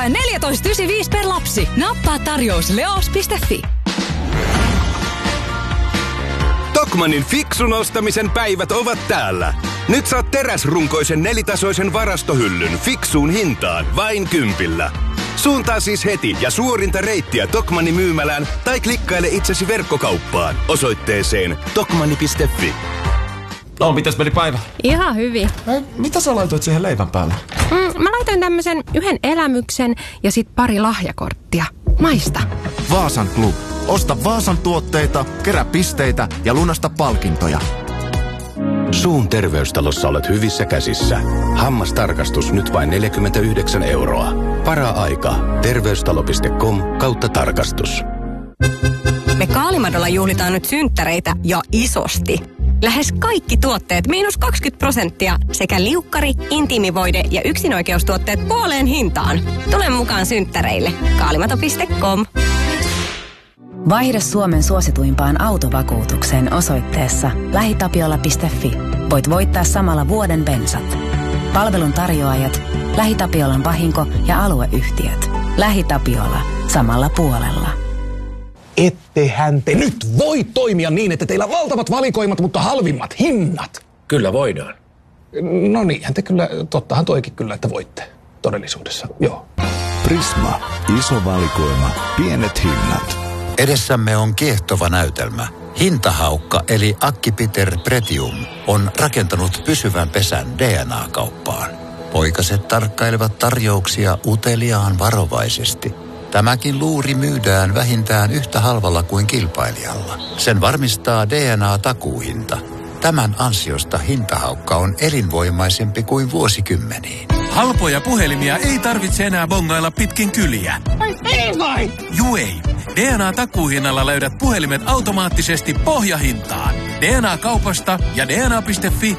alkaen 14,95 per lapsi. Nappaa tarjous leos.fi. Tokmannin fiksun ostamisen päivät ovat täällä. Nyt saat teräsrunkoisen nelitasoisen varastohyllyn fiksuun hintaan vain 10. Suuntaa siis heti ja suorinta reittiä Tokmannin myymälään tai klikkaile itsesi verkkokauppaan osoitteeseen tokmanni.fi. No, mitäs meni päivä? Ihan hyvin. Mitä sä laitoit siihen leivän päälle? Mä laitoin tämmösen yhden elämyksen ja sit pari lahjakorttia. Maista. Vaasan Club. Osta Vaasan tuotteita, kerää pisteitä ja lunasta palkintoja. Suun terveystalossa olet hyvissä käsissä. Hammastarkastus nyt vain 49 €. Para-aika. Terveystalo.com/tarkastus. Me Kaalimadolla juhlitaan nyt synttäreitä ja isosti. Lähes kaikki tuotteet -20% sekä liukkari, intiimivoide ja yksinoikeustuotteet puoleen hintaan. Tule mukaan synttäreille. Kaalimato.com. Vaihda Suomen suosituimpaan autovakuutukseen osoitteessa lähitapiola.fi. Voit voittaa samalla vuoden bensat. Palvelun tarjoajat, LähiTapiolan vahinko- ja alueyhtiöt. LähiTapiola. Samalla puolella. Ettehän te nyt voi toimia niin, että teillä on valtavat valikoimat, mutta halvimmat hinnat. Kyllä voidaan. No niinhän te kyllä, tottahan toikin kyllä, että voitte todellisuudessa, joo. Prisma. Iso valikoima. Pienet hinnat. Edessämme on kiehtova näytelmä. Hintahaukka eli Akki-Peter Pretium on rakentanut pysyvän pesän DNA-kauppaan. Poikaset tarkkailevat tarjouksia uteliaan varovaisesti. Tämäkin luuri myydään vähintään yhtä halvalla kuin kilpailijalla. Sen varmistaa DNA-takuuhinta. Tämän ansiosta hintahaukka on elinvoimaisempi kuin vuosikymmeniin. Halpoja puhelimia ei tarvitse enää bongailla pitkin kyliä. Ei vai! Juu ei. DNA-takuuhinnalla löydät puhelimet automaattisesti pohjahintaan. DNA-kaupasta ja dna.fi